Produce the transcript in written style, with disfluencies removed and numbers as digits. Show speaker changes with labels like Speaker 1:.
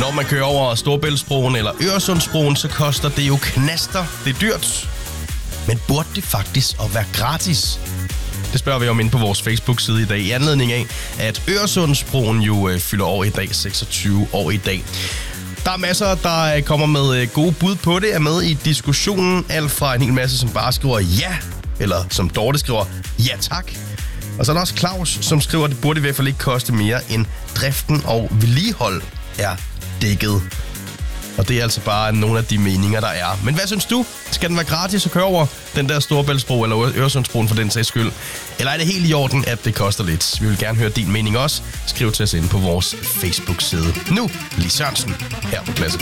Speaker 1: Når man kører over Storebæltsbroen eller Øresundsbroen, så koster det jo knaster. Det er dyrt. Men burde det faktisk at være gratis? Det spørger vi om inde på vores Facebook-side i dag, i anledning af, at Øresundsbroen jo fylder år i dag, 26 år i dag. Der er masser, der kommer med gode bud på det, er med i diskussionen. Alt fra en hel masse, som bare skriver ja, eller som Dorte skriver ja tak. Og så er der også Claus, som skriver, at det burde i hvert fald ikke koste mere end driften og vedligehold er dækket. Og det er altså bare nogle af de meninger, der er. Men hvad synes du? Skal den være gratis at køre over den der Storebæltsbro eller Øresundsbroen for den sags skyld? Eller er det helt i orden, at det koster lidt? Vi vil gerne høre din mening også. Skriv til os inde på vores Facebook-side. Nu, Lis Sørensen her på Classic